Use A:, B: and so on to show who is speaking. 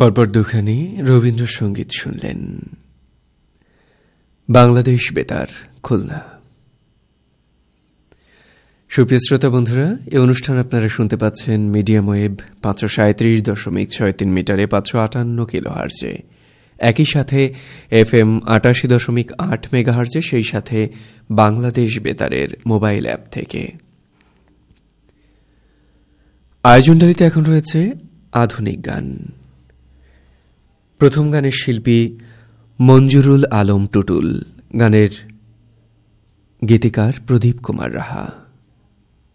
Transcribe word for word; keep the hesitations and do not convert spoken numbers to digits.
A: পরপর দুখানি রবীন্দ্রসঙ্গীত শুনলেন। বাংলাদেশ বেতার, খুলনা। সুপ্রিয় শ্রোতা বন্ধুরা, এই অনুষ্ঠান আপনারা শুনতে পাচ্ছেন মিডিয়াম ওয়েভ পাঁচশো সাঁত্রিশ দশমিক ছয় তিন মিটারে পাঁচশো আটান্ন কিলো হার্জে, একই সাথে এফ এম আটাশি দশমিক আট মেগা হার্জে, সেই সাথে বাংলাদেশ বেতারের মোবাইল অ্যাপ থেকে। আয়োজনটারিতে এখন রয়েছে আধুনিক গান। প্রথম গানের শিল্পী মঞ্জুরুল আলম টুটুল, গানের গীতিকার প্রদীপ কুমার রাহা।